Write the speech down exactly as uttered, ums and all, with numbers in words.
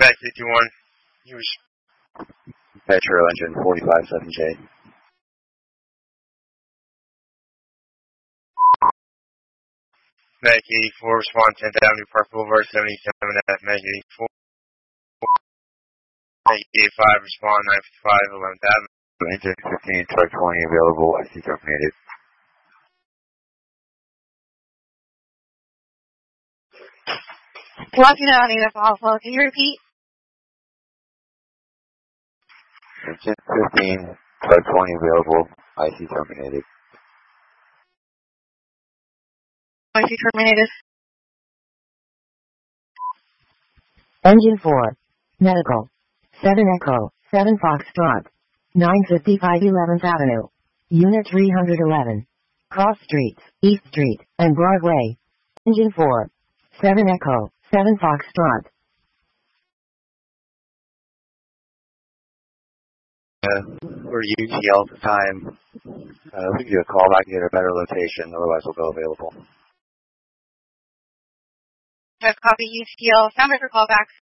Back to two one. Use. Petro engine forty-five seven J. Mag eighty-four, respond tenth Avenue Park Boulevard, seventy-seven at Mag eighty-four. Mag eighty-five, respond nine fifty-five, eleventh Avenue. Engine fifteen, truck twenty available, I C terminated. Lucky now, native Alpha. Can you repeat? Engine fifteen, truck twenty available, I C terminated. I C terminated. Engine four, medical, seven Echo, seven Foxtrot, nine fifty-five eleventh Avenue, Unit three eleven, Cross Streets, East Street, and Broadway. Engine four, seven Echo, seven Foxtrot. Uh, we're U T L at the time. Uh, we can do a call back to get a better location, otherwise we'll go available. Just copy U T L. Sound for callbacks.